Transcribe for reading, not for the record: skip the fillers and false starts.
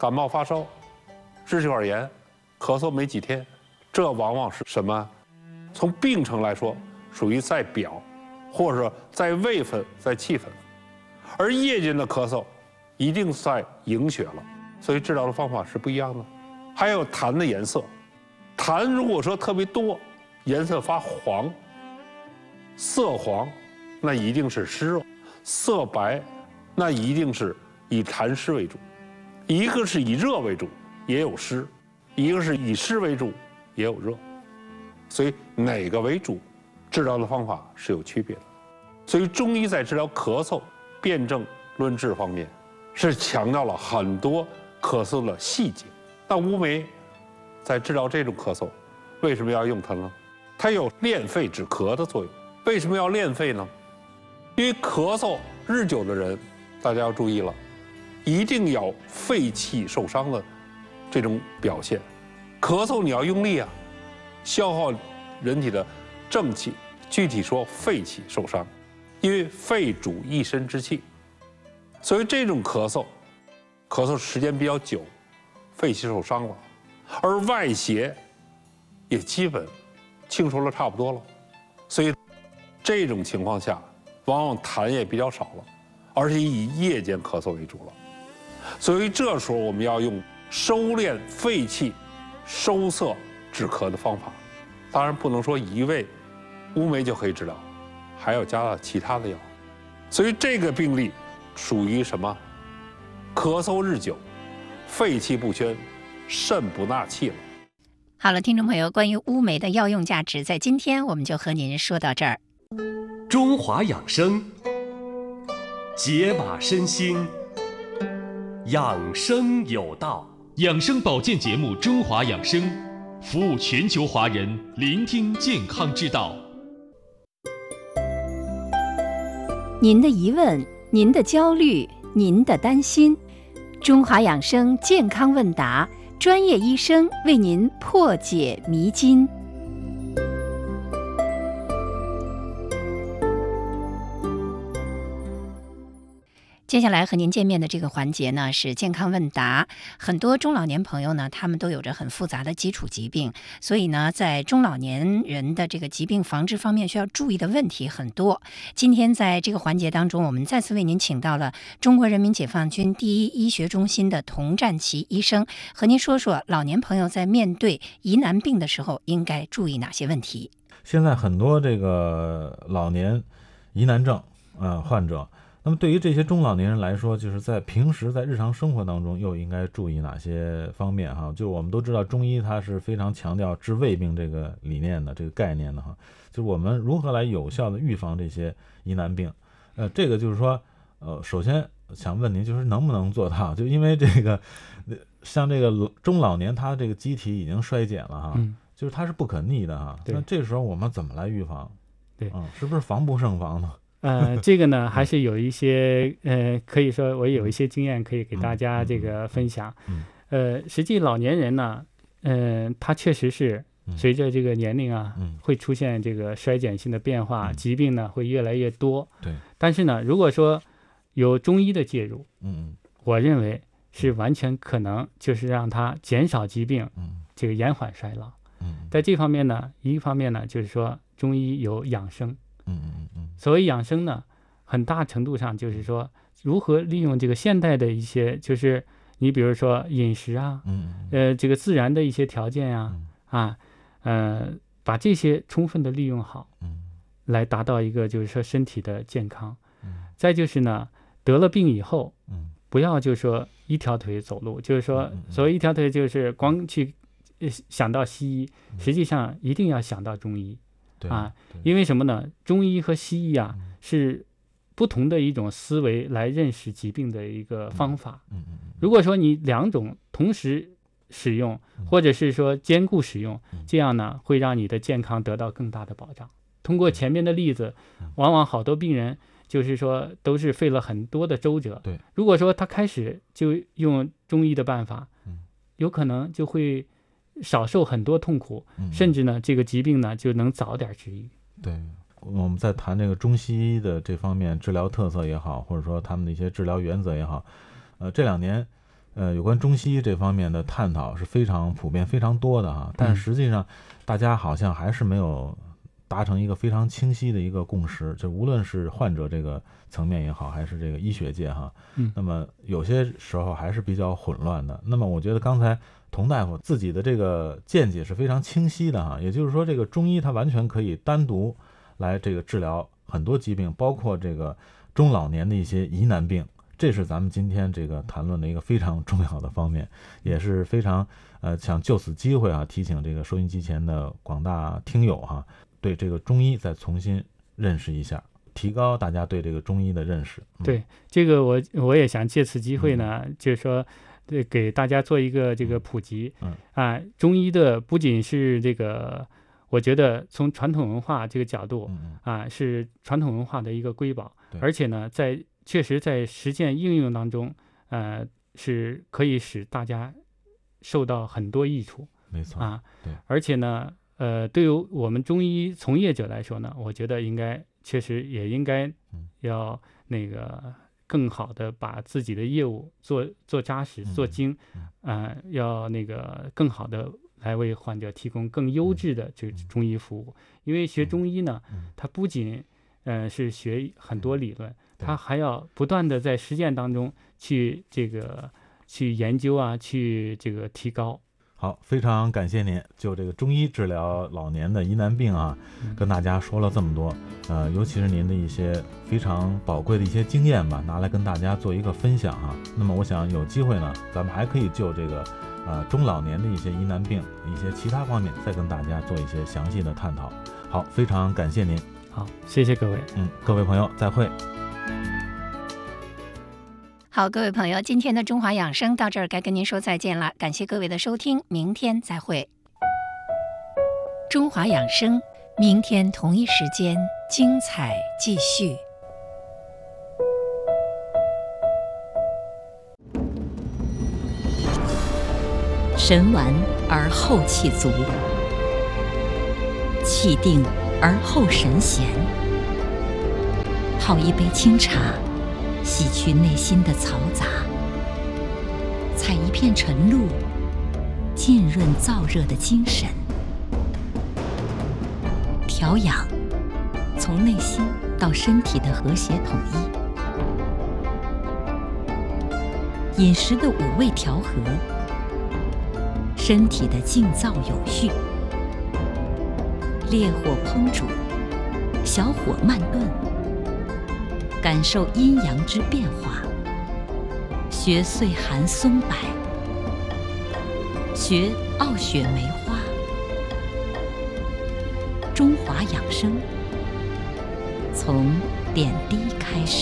感冒发烧、支气管炎、咳嗽没几天，这往往是什么？从病程来说，属于在表，或者说在胃分、在气分，而夜间的咳嗽一定在营血了，所以治疗的方法是不一样的。还有痰的颜色，痰如果说特别多，颜色发黄、色黄，那一定是湿热；色白，那一定是以痰湿为主。一个是以热为主，也有湿；一个是以湿为主，也有热。所以哪个为主，治疗的方法是有区别的。所以中医在治疗咳嗽、辨证论治方面，是强调了很多咳嗽的细节。那乌梅在治疗这种咳嗽，为什么要用它呢？它有练肺止咳的作用。为什么要练肺呢？因为咳嗽日久的人，大家要注意了，一定有肺气受伤的这种表现。咳嗽你要用力啊，消耗人体的正气，具体说肺气受伤，因为肺主一身之气，所以这种咳嗽时间比较久，肺气受伤了，而外邪也基本清除了差不多了，所以这种情况下，往往痰也比较少了，而且以夜间咳嗽为主了。所以这时候我们要用收敛肺气、收涩止咳的方法。当然不能说一味乌梅就可以治疗，还要加了其他的药。所以这个病例属于什么？咳嗽日久，肺气不宣，肾不纳气了。 好了，听众朋友，关于乌梅的药用价值，在今天我们就和您说到这儿。 中华养生，解码身心，养生有道。 养生保健节目《中华养生》，服务全球华人，聆听健康之道。 您的疑问，您的焦虑，您的担心，中华养生健康问答，专业医生为您破解迷津。接下来和您见面的这个环节呢，是健康问答。很多中老年朋友呢，他们都有着很复杂的基础疾病，所以呢，在中老年人的这个疾病防治方面需要注意的问题很多。今天在这个环节当中，我们再次为您请到了中国人民解放军第一医学中心的童占奇医生，和您说说老年朋友在面对疑难病的时候应该注意哪些问题。 现在很多这个老年疑难症患者，那么对于这些中老年人来说，就是在平时在日常生活当中又应该注意哪些方面哈？就我们都知道中医它是非常强调治未病这个理念的，这个概念的哈。就是我们如何来有效的预防这些疑难病？这个就是说，首先想问您，就是能不能做到？就因为这个，像这个中老年他这个机体已经衰减了哈，就是它是不可逆的哈。那这时候我们怎么来预防？ 对， 是不是防不胜防呢？ 这个呢，还是有一些可以说我有一些经验可以给大家这个分享。实际老年人呢，他确实是随着这个年龄啊，会出现这个衰减性的变化，疾病呢会越来越多。 对。 但是呢，如果说有中医的介入，我认为是完全可能就是让他减少疾病，这个延缓衰老。在这方面呢，一方面呢就是说中医有养生。所谓养生呢，很大程度上就是说如何利用这个现代的一些，就是你比如说饮食啊，这个自然的一些条件呀，把这些充分的利用好，来达到一个就是说身体的健康。再就是呢，得了病以后，不要就是说一条腿走路，就是说所谓一条腿就是光去想到西医，实际上一定要想到中医。因为什么呢？中医和西医啊是不同的一种思维来认识疾病的一个方法。如果说你两种同时使用，或者是说兼顾使用，这样呢会让你的健康得到更大的保障。通过前面的例子，往往好多病人就是说都是费了很多的周折。如果说他开始就用中医的办法，有可能就会少受很多痛苦，甚至呢这个疾病呢就能早点治愈。 对，我们在谈这个中西医的这方面治疗特色也好，或者说他们的一些治疗原则也好，这两年有关中西医这方面的探讨是非常普遍、非常多的哈，但是实际上大家好像还是没有达成一个非常清晰的一个共识，就无论是患者这个层面也好，还是这个医学界哈，那么有些时候还是比较混乱的。那么我觉得刚才童大夫自己的这个见解是非常清晰的哈，也就是说这个中医它完全可以单独来这个治疗很多疾病，包括这个中老年的一些疑难病。这是咱们今天这个谈论的一个非常重要的方面，也是非常想就此机会啊，提醒这个收音机前的广大听友哈，对这个中医再重新认识一下，提高大家对这个中医的认识。 对，这个我也想借此机会呢，就是说给大家做一个这个普及。中医的不仅是这个，我觉得从传统文化这个角度是传统文化的一个瑰宝，而且呢确实在实践应用当中，是可以使大家受到很多益处。 没错对， 而且呢，对于我们中医从业者来说呢，我觉得确实也应该要那个更好的把自己的业务做扎实、做精，要那个更好的来为患者提供更优质的这中医服务。因为学中医呢，它不仅是学很多理论，他还要不断的在实践当中去研究啊，去这个提高。 好，非常感谢您就这个中医治疗老年的疑难病啊，跟大家说了这么多，尤其是您的一些非常宝贵的一些经验吧，拿来跟大家做一个分享啊。那么我想有机会呢，咱们还可以就这个中老年的一些疑难病、一些其他方面再跟大家做一些详细的探讨。好，非常感谢您。 好，谢谢各位。 各位朋友，再会。 好，各位朋友，今天的中华养生到这儿该跟您说再见了，感谢各位的收听，明天再会。中华养生，明天同一时间精彩继续。 神完而后气足，气定而后神闲。泡一杯清茶，洗去内心的嘈杂，采一片晨露，浸润燥热的精神。调养，从内心到身体的和谐统一。饮食的五味调和，身体的静躁有序。烈火烹煮，小火慢炖，感受阴阳之变化，学岁寒松柏，学傲雪梅花。中华养生，从点滴开始。